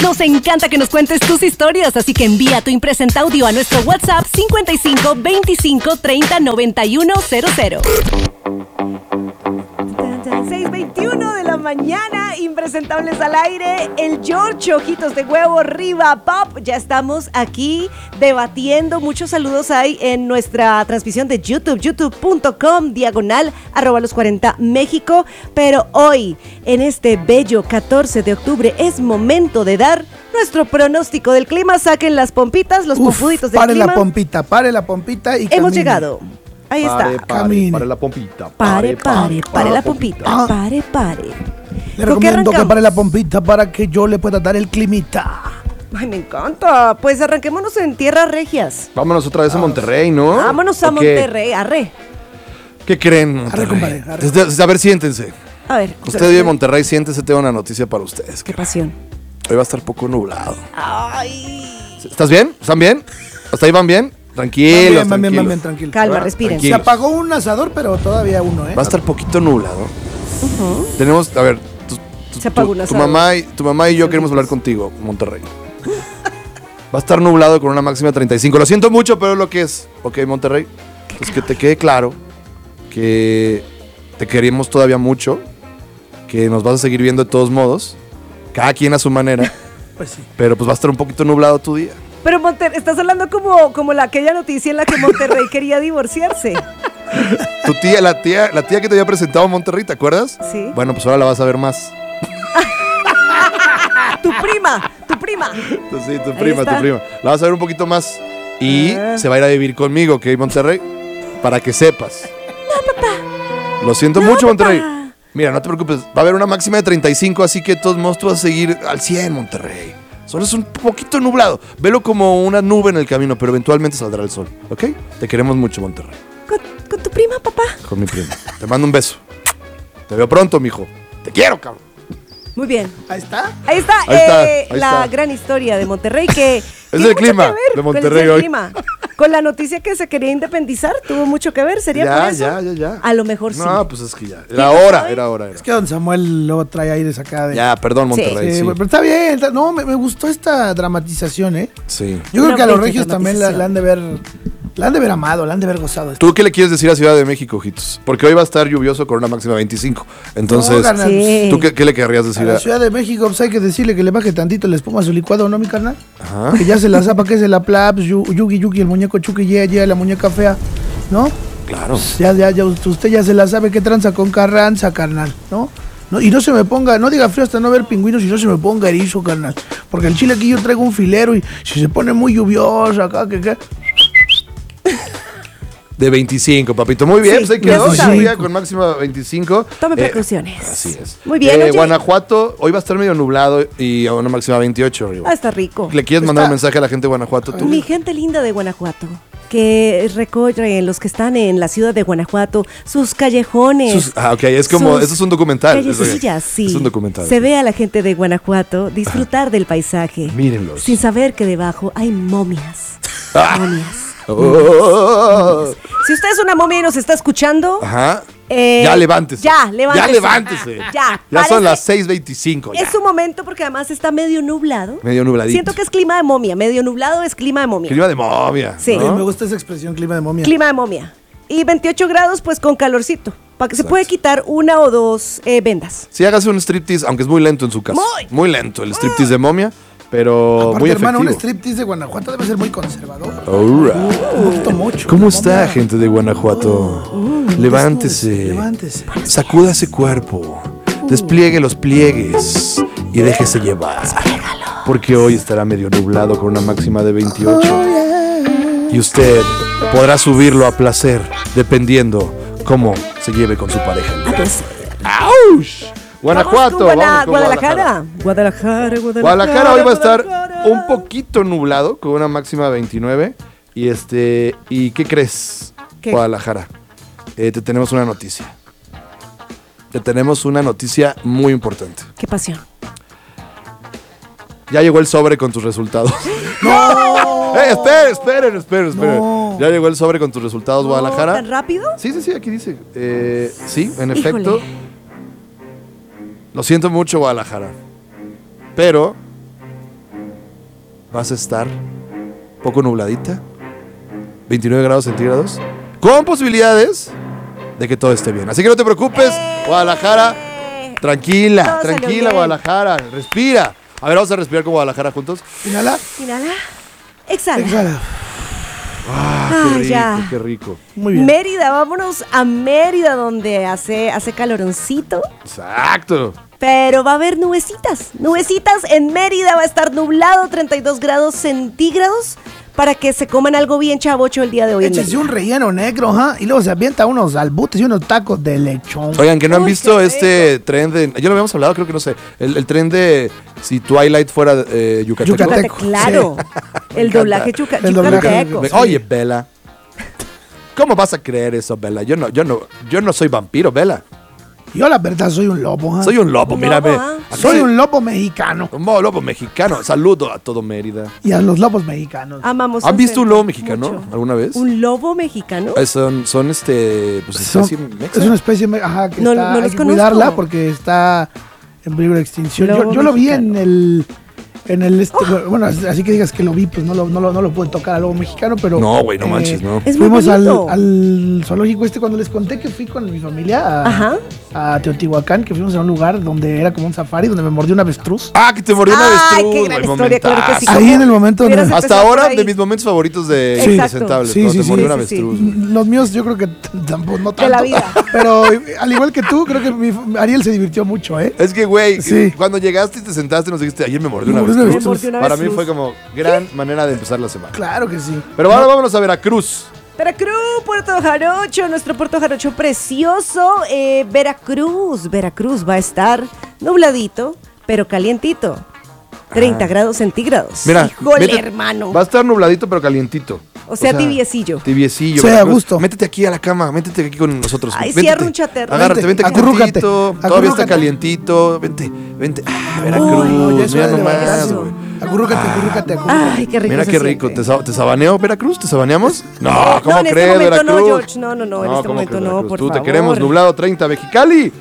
Nos encanta que nos cuentes tus historias, así que envía tu impresenta audio a nuestro WhatsApp 55 25 30 91 00. 6:21 de la mañana, impresentables al aire. El George, ojitos de huevo, Riva Pop. Ya estamos aquí debatiendo. Muchos saludos hay en nuestra transmisión de YouTube, youtube.com/los40 México. Pero hoy, en este bello 14 de octubre, es momento de dar nuestro pronóstico del clima. Saquen las pompitas, los pompuditos del clima. Pare la pompita y Hemos camine. llegado. Ahí está. Pare la pompita. Pare la pompita. Pare. Le recomiendo que pare la pompita para que yo le pueda dar el climita. Ay, me encanta. Pues arranquémonos en tierras regias. Vámonos otra vez a Monterrey, ¿no? Vámonos a Monterrey, arre. ¿Qué creen, Monterrey? Compadre, arre. A ver, siéntense. A ver. Usted vive en Monterrey, siéntese, tengo una noticia para ustedes. Qué pasión. Hoy va a estar poco nublado. Ay. ¿Estás bien? ¿Están bien? ¿Hasta ahí van bien? Tranquilos, Van bien, tranquilo. Calma, respiren. Tranquilo. Se apagó un asador, pero todavía uno, ¿eh? Va a estar poquito nublado. Tenemos, a ver, Se apagó un tu asador. mamá y yo queremos hablar contigo, Monterrey. Va a estar nublado con una máxima de 35. Lo siento mucho, pero es lo que es. Ok, Monterrey. Pues que te quede claro que te queremos todavía mucho, que nos vas a seguir viendo de todos modos, cada quien a su manera. Pues sí. Pero pues va a estar un poquito nublado tu día. Pero estás hablando como aquella noticia en la que Monterrey quería divorciarse. Tu tía, la tía que te había presentado a Monterrey, ¿te acuerdas? Sí. Bueno, pues ahora la vas a ver más. Tu prima. Sí, tu Ahí prima. está. La vas a ver un poquito más. Y se va a ir a vivir conmigo, ¿ok, Monterrey? Para que sepas. No, papá. Lo siento mucho, Monterrey. Mira, no te preocupes. Va a haber una máxima de 35, así que de todos modos tú vas a seguir al 100, Monterrey. Solo es un poquito nublado. Velo como una nube en el camino, pero eventualmente saldrá el sol, ¿ok? Te queremos mucho, Monterrey. ¿Con tu prima, papá? Con mi prima. Te mando un beso. Te veo pronto, mijo. Te quiero, cabrón. Muy bien. Ahí está. Ahí está, Ahí la está. gran historia de Monterrey que del tiene mucho clima que ver de con Monterrey el hoy. clima. Con la noticia que se quería independizar, tuvo mucho que ver, ¿sería por eso? Ya. A lo mejor sí. No, pues es que ya. Era hora. Es que don Samuel luego trae aires acá de... Ya, perdón, Monterrey. Sí, Sí. pero está bien. No, me gustó esta dramatización, ¿eh? Sí. Yo creo Una que a los bella regios también la han de ver amado, la han de ver gozado. ¿Tú qué le quieres decir a Ciudad de México, ojitos? Porque hoy va a estar lluvioso con una máxima de 25. Entonces, No, carnal, Sí. ¿tú qué le querrías A decir la Ciudad de México, pues hay que decirle que le baje tantito la espuma a su licuado, ¿no, mi carnal? Ajá. Que ya se la zapa, que se la plaps, Yugi, el muñeco Chucky, ya, la muñeca fea, ¿no? Claro. Ya, usted ya se la sabe que tranza con Carranza, carnal, ¿no? Y no se me ponga, no diga frío hasta no ver pingüinos y no se me ponga erizo, carnal. Porque el chile aquí yo traigo un filero y si se pone muy lluvioso acá, que De 25, papito. Muy bien, Sí, pues ahí ya quedó. se sabe. Lluvia con máxima 25. Tome precauciones. Así es. Muy bien, oye. Guanajuato, hoy va a estar medio nublado y a una máxima 28. Arriba. Ah, está rico. ¿Le quieres mandar un mensaje a la gente de Guanajuato tú? Mi gente linda de Guanajuato, que recorren los que están en la ciudad de Guanajuato, sus callejones. Ok, es como, sus eso es un documental. callecillas, sí. Es un documental. Se ve a la gente de Guanajuato disfrutar del paisaje. Mírenlos. Sin saber que debajo hay momias. Ah. Momias. Oh. Si usted es una momia y nos está escuchando, Ajá. Ya levántese. Ya levántese. Ya Ya son parece- las 6:25. es su momento porque además está medio nublado. Medio nubladito. Siento que es clima de momia. Medio nublado es clima de momia. Clima de momia. Sí. ¿no? me gusta esa expresión, clima de momia. Clima de momia. Y 28 grados, pues con calorcito. Para que se puede quitar una o dos vendas. Sí, hágase un striptease, aunque es muy lento en su caso. Muy lento el striptease de momia, pero Aparte, muy hermano, un efectivo. striptease de Guanajuato debe ser muy conservador. Alright. Me gustó mucho. ¿Cómo está, gente de Guanajuato? Levántese. Levántese. Sacuda ese cuerpo. Despliegue los pliegues y déjese llevar. Porque hoy estará medio nublado con una máxima de 28. Y usted podrá subirlo a placer dependiendo cómo se lleve con su pareja. ¡Auch! Guanajuato. Vamos con vamos con Guadalajara. Guadalajara hoy va a estar un poquito nublado con una máxima de 29. ¿Y qué crees? ¿Qué? Guadalajara. Te tenemos una noticia. Te tenemos una noticia muy importante. Qué pasión. Ya llegó el sobre con tus resultados. ¡No! Esperen. No. Ya llegó el sobre con tus resultados, Guadalajara. ¿Tan rápido? Sí, aquí dice. Sí, en efecto. Híjole. Lo siento mucho, Guadalajara. Pero vas a estar poco nubladita, 29 grados centígrados, con posibilidades de que todo esté bien. Así que no te preocupes, Guadalajara, tranquila, Todo salió tranquila, bien. Guadalajara, respira. A ver, vamos a respirar con Guadalajara juntos. Inhala, Inhala. Exhala. exhala. Qué rico, ya. qué rico. Muy bien. Mérida, vámonos a Mérida donde hace caloroncito. Exacto. Pero va a haber nubecitas. Nubecitas en Mérida, va a estar nublado, 32 grados centígrados, para que se coman algo bien chavocho el día de hoy. en Échese Mérida. un relleno negro, ¿ja? Y luego se avienta unos albutes y unos tacos de lechón. Oigan, que no han Uy, visto qué este tren de... Ya lo habíamos hablado, creo que no sé. El tren de si Twilight fuera yucateco. Yucateco. Claro. El doblaje El doblaje. yucateco. Oye, Bella. ¿Cómo vas a creer eso, Bella? Yo no soy vampiro, Bella. Yo la verdad soy un lobo, ¿ja? Soy un lobo, Un mírame. lobo, ¿ah? Aquí Soy un lobo mexicano. un lobo mexicano. Saludo a todo Mérida. Y a los lobos mexicanos. Amamos. ¿Han su visto un acento lobo mexicano mucho. alguna vez? ¿Un lobo mexicano? Son pues Son- especie mexa. es una especie, ajá, que No, está, no hay los que conozco. cuidarla porque está en peligro de extinción. Lobo Yo lo vi mexicano. en el bueno, así que digas que lo vi, pues no lo pude tocar al lobo mexicano, pero No, güey, no manches, no. Es muy fuimos bonito. al zoológico cuando les conté que fui con mi familia Ajá. a Teotihuacán, que fuimos a un lugar donde era como un safari, donde me mordió un avestruz. Ah, que te mordió una Ay, avestruz. qué gran güey, historia, claro que sí. momentazo. Ahí en el momento Hubieras donde- Hasta empezado por ahora, ahí. de mis momentos favoritos de Exacto. Impresentables. Sí, cuando sí, te sí. mordió una Sí, sí, sí. avestruz. Los míos yo creo que tampoco no tanto. De la vida. Pero al igual que tú, creo que Ariel se divirtió mucho, ¿eh? Es que, güey, Sí. cuando llegaste y te sentaste nos dijiste, ayer me mordió una Me mordió una avestruz. avestruz. Me mordió una Para mí avestruz. fue como gran manera de empezar la semana. Claro que sí. Pero ahora vámonos a Veracruz. Veracruz, Puerto Jarocho, nuestro Puerto Jarocho precioso. Veracruz va a estar nubladito, pero calientito. 30 grados centígrados. Mira, Híjole, vete- hermano. Va a estar nubladito pero calientito. O sea, tibiecillo. Tibiecillo. Sí, a Veracruz. gusto. Métete aquí a la cama, métete aquí con nosotros. Ay, Véntete. cierra un chaterro. Agárrate, vente Vente, acurrúcate, calientito. Todavía está acurrúcate. calientito. Vente. Ah, Veracruz. No, ya es Mira hora de nomás, levantarse. güey. Acurrúcate. Ay, qué rico. Mira se qué rico. siente. ¿Te sabaneo, Veracruz? ¿Te sabaneamos? No, ¿cómo No, en este crees, momento Veracruz? no, George. No, en este ¿cómo momento crees, no, Veracruz? por Tú favor. te queremos nublado 30, Mexicali.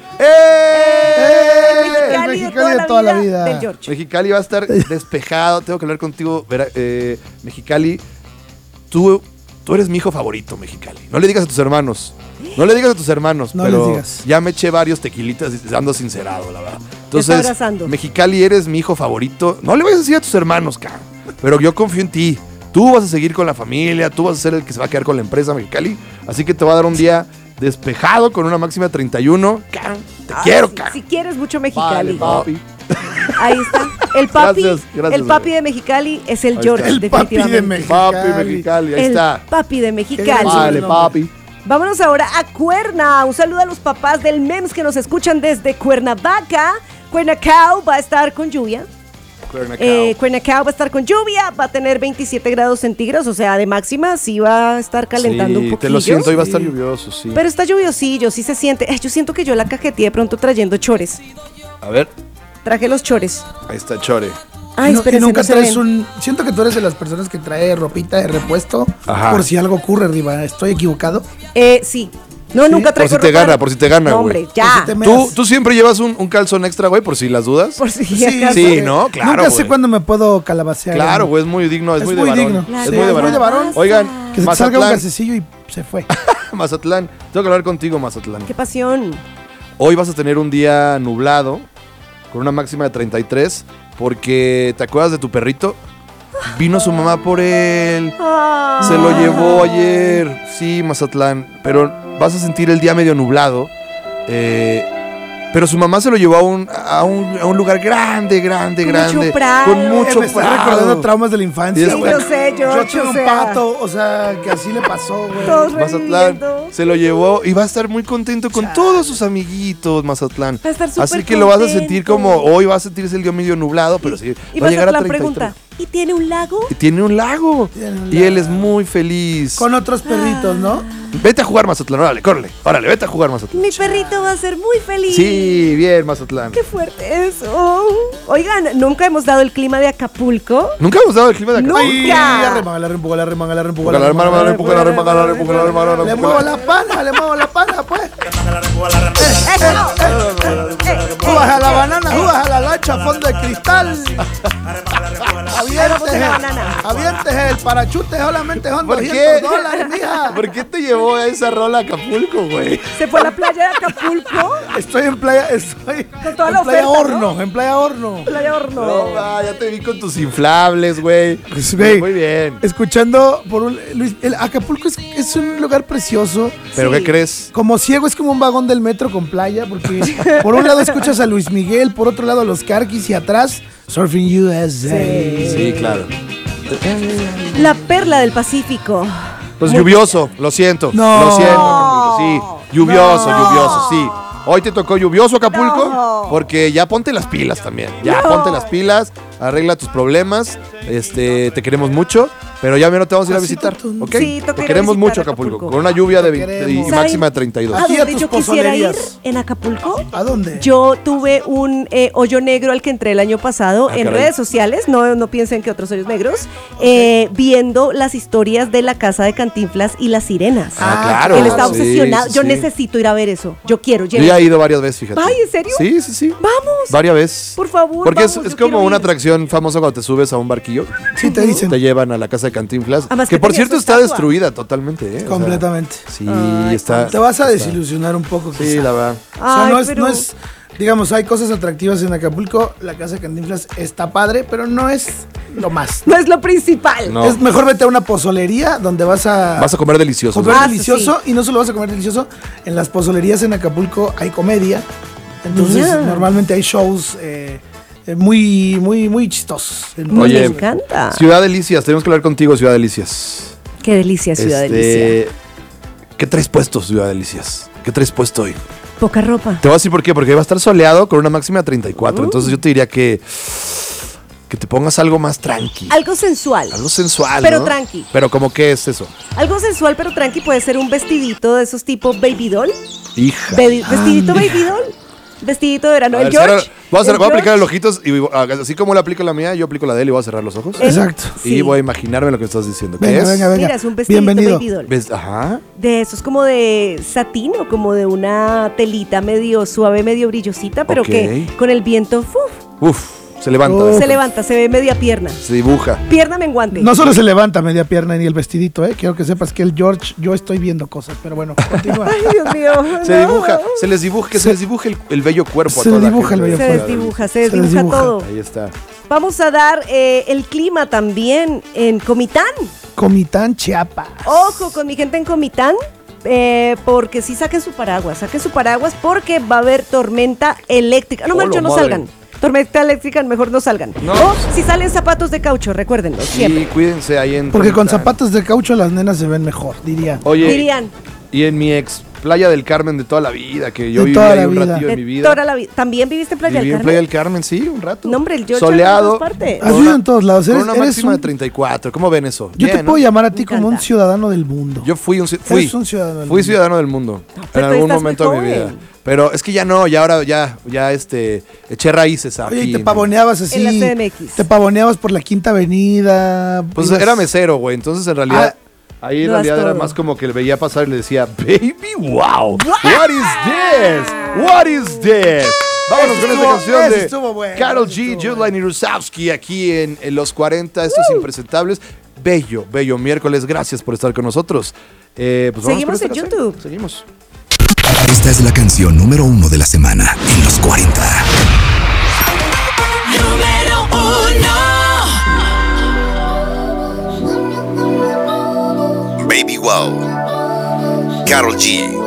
Mexicali de toda la vida. Del George. Mexicali va a estar despejado. Tengo que hablar contigo, Mexicali. Tú eres mi hijo favorito, Mexicali. No le digas a tus hermanos. No le digas a tus hermanos, No pero les digas. ya me eché varios tequilitas y ando sincerado, la verdad. está Entonces, abrazando. Mexicali, eres mi hijo favorito. No le vayas a decir a tus hermanos, cabrón. Pero yo confío en ti. Tú vas a seguir con la familia, tú vas a ser el que se va a quedar con la empresa, Mexicali. Así que te va a dar un día despejado con una máxima de 31. Cabrón, te Ay, quiero, sí, cabrón. Si quieres mucho Vale, Mexicali. papi. Ahí está. El papi, Gracias, el papi güey. de Mexicali es el Ahí George, está. El papi de definitivamente. Mexicali. Papi, Mexicali, ahí El está. papi de Qué Mexicali. gran Vale, nombre. papi. Vámonos ahora a Cuerna. Un saludo a los papás del MEMS que nos escuchan desde Cuernavaca. Cuernavaca va a estar con lluvia. Cuernavaca va a estar con lluvia. Va a tener 27 grados centígrados. O sea, de máxima sí va a estar calentando un Sí, poquillo. te lo siento, iba a estar lluvioso, sí. Pero está lluviosillo, sí se siente. Yo siento que yo la cajeteé de pronto trayendo chores. A ver, Traje los chores. ahí está Chore. Ay, Y espérense, nunca no se traes ven. Siento que tú eres de las personas que trae ropita de repuesto Ajá. por si algo ocurre arriba. ¿Estoy equivocado? Sí. No, nunca traigo Por si te ropa. gana, por si te gana, No, güey. hombre, ya. Por si te me- ¿Tú siempre llevas un calzón extra, güey, por si las dudas? Por si Sí, acaso. Sí, porque ¿no? Claro, Nunca sé güey. cuándo me puedo calabacear. Claro, güey, es muy digno, es muy de muy varón. digno. Es Sí, muy de es muy varón. de varón. Oigan, Que se te salga un Mazatlán, gasecillo y se fue. Mazatlán, tengo que hablar contigo, Mazatlán. Qué pasión. Hoy vas a tener un día nublado, con una máxima de 33, porque, ¿te acuerdas de tu perrito? Vino su mamá por él. Se lo llevó ayer. Sí, Mazatlán. Pero vas a sentir el día medio nublado. Pero su mamá se lo llevó a un lugar grande. mucho prado. Con mucho Me está prado. recordando traumas de la infancia. Sí, güey. lo sé, Yo George, tuve o un sea. pato, o sea, que así le pasó, güey. Todos Mazatlán reviviendo. se lo llevó y va a estar muy contento con todos sus amiguitos, Mazatlán. Va a estar súper Así que lo vas a sentir contento. como hoy va a sentirse el día medio nublado, pero sí Y va a llegar a Mazatlán 33. pregunta, ¿y tiene un lago? Y tiene un lago. Tiene un Y él lago. es muy feliz. Con otros perritos, ¿no? Vete a jugar, Mazatlán. Órale, vete a jugar, Mazatlán. Mi perrito va a ser muy feliz. Sí, bien, Mazatlán. Qué fuerte eso. Oigan, nunca hemos dado el clima de Acapulco. Nunca hemos dado el clima de acá. Nunca. La remanga, la rempuja, la remanga, la rempuja, Le muevo la pana, pues. Jugas a la banana, jugas a la lancha, fondo de cristal. Avientes la banana. Avientes el parachute, solamente son ¿Por $200, qué? mija. ¿Por qué te llevó a esa rola a Acapulco, güey? Se fue a la playa de Acapulco. Estoy en playa toda la Playa oferta, Horno, ¿no? en Playa Horno. Playa Horno. No, ya te vi con tus inflables, güey. Pues, güey, Muy bien. Escuchando por Luis, el Acapulco es un lugar precioso. ¿Pero Sí. qué crees? Como ciego es como un vagón del metro con playa, porque por un lado escuchas a Luis Miguel, por otro lado a los Carquis y atrás Surfing USA. Sí, claro. La perla del Pacífico. Pues lluvioso, lo siento. No. Lo siento, Acapulco, sí. Lluvioso, No. lluvioso, sí. Hoy te tocó lluvioso, Acapulco, No. porque ya ponte las pilas también. Ya No. ponte las pilas, arregla tus problemas. Te queremos mucho, pero ya no te vamos a ir a Pasito visitar, tú. ¿ok? Sí, toca Te ir a queremos visitar mucho, Acapulco, Acapulco. con una lluvia de Te 20 y queremos. máxima de 32. ¿A Aquí a dónde tus yo quisiera ir pozolerías. en Acapulco? ¿A dónde? Yo tuve un hoyo negro al que entré el año pasado Ah, en caray. redes sociales, no piensen que otros hoyos negros, viendo las historias de la casa de Cantinflas y las sirenas. Ah, claro. Él está Sí, obsesionado. sí, Yo sí. necesito ir a ver eso. Yo quiero. Yo ya he ido varias veces, fíjate. Ay, ¿en serio? Sí, sí, sí. Vamos. Varias veces. Por favor, Porque vamos, es yo como quiero una ir. atracción famosa cuando te subes a un barquillo. Sí, te dicen. Te llevan a la casa de Cantinflas. Además que que por tenía cierto su está estatua. destruida totalmente, ¿eh? O sea, Completamente. sí, Ay, está. Te vas a está- desilusionar un poco. Sí, quizá. la verdad. O sea, Ay, no es, pero- no es, digamos, hay cosas atractivas en Acapulco. La casa de Cantinflas está padre, pero no es lo más. No es lo principal. No. Es mejor vete a una pozolería donde vas a Vas a comer delicioso. comer Ah, delicioso y no solo vas a comer delicioso. En las pozolerías en Acapulco hay comedia. Entonces, Mira. normalmente hay shows muy chistosos. Me Oye, encanta. Ciudad Delicias, tenemos que hablar contigo, Ciudad Delicias. Qué delicia, Ciudad Delicia. ¿Qué traes puesto, Ciudad Delicias? ¿Qué traes puesto hoy? Poca ropa. Te voy a decir por qué, porque va a estar soleado con una máxima de 34. Entonces yo te diría que te pongas algo más tranqui. Algo sensual. Algo sensual, Pero ¿no? tranqui. Pero ¿cómo qué es eso? Algo sensual pero tranqui puede ser un vestidito de esos tipo baby doll. Hija. Vestidito baby doll. Vestidito de verano. A El ver, George. voy a el aplicar George, los ojitos y así como le aplico la mía, yo aplico la de él y voy a cerrar los ojos. Exacto. Y sí. voy a imaginarme lo que estás diciendo. ¿Qué Venga, es? venga, venga. Mira, es un vestidito Bienvenido. baby doll. ¿Ves? Ajá. De esos como de satín o como de una telita medio suave, medio brillosita, pero Ok. que con el viento uf, Uf, se levanta. Uf. se levanta, se ve media pierna. Se dibuja. Pierna menguante. No solo se levanta media pierna ni el vestidito, ¿eh? Quiero que sepas que el George, yo estoy viendo cosas, pero bueno, continúa. Ay, Dios mío. Se no. dibuja, se les dibuja, que se les dibuje el bello cuerpo a se toda le la dibuja gente. el bello Se cuerpo. desdibuja, se Se desdibuja desdibuja. todo. Ahí está. Vamos a dar el clima también en Comitán. Comitán, Chiapas. Ojo con mi gente en Comitán. Porque sí saquen su paraguas porque va a haber tormenta eléctrica. No, Hola, Marcho, no madre. salgan. Tormenta eléctrica, mejor no salgan. No. O si salen zapatos de caucho, recuérdenlo, siempre. Y cuídense ahí en. Porque con Comitán. zapatos de caucho las nenas se ven mejor, diría. Oye, Dirían, y en mi ex Playa del Carmen de toda la vida, que yo De viví toda ahí la un vida. ratillo de mi de vida. toda la vida. ¿También viviste en Playa Viví del en Playa Carmen? del Carmen, sí, un rato. No, hombre, el George anda en soleado. todas partes. Has vivido en todos lados. Con Eres, una eres máxima de un- 34. ¿Cómo ven eso? Yo te Bien, puedo ¿no? llamar a ti Me como un encanta. ciudadano del mundo. Yo fui Eres un ciudadano del fui mundo. ciudadano del mundo en pero algún estás muy momento de mi vida. joven. Pero es que ya no, ya ahora ya eché raíces aquí. Oye, y te pavoneabas así. En la CDMX. Te pavoneabas por la Quinta Avenida. Pues ibas- era mesero, güey. Entonces en realidad ahí en Lo das realidad era todo. más como que le veía pasar y le decía, "Baby, wow. What is this? What is this?" Vámonos Eso con esta estuvo- canción eso de estuvo bueno, Karol eso G, estuvo Julian y Rusowski aquí en los 40, estos impresentables. Bello miércoles. Gracias por estar con nosotros. Pues vamos Seguimos con esta en canción. YouTube. Seguimos. Esta es la canción número 1 de la semana en los 40. Número 1. Baby Wow. Karol G.